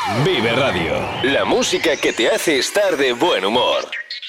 Vive Radio, la música que te hace estar de buen humor.